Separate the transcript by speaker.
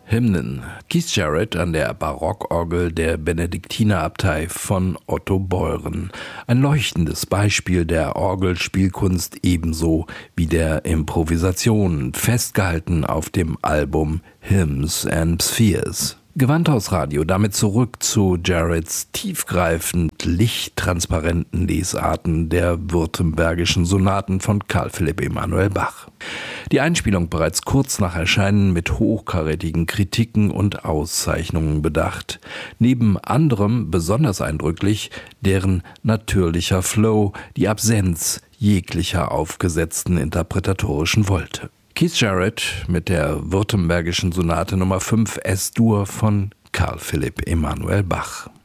Speaker 1: Hymnen. Keith Jarrett an der Barockorgel der Benediktinerabtei von Otto Beuren. Ein leuchtendes Beispiel der Orgelspielkunst ebenso wie der Improvisation, festgehalten auf dem Album Hymns and Spheres. Gewandhausradio damit zurück zu Jarretts tiefgreifend lichttransparenten Lesarten der württembergischen Sonaten von Carl Philipp Emanuel Bach. Die Einspielung bereits kurz nach Erscheinen mit hochkarätigen Kritiken und Auszeichnungen bedacht. Neben anderem besonders eindrücklich deren natürlicher Flow, die Absenz jeglicher aufgesetzten interpretatorischen Wolte. Keith Jarrett mit der württembergischen Sonate Nummer 5 S-Dur von Carl Philipp Emanuel Bach.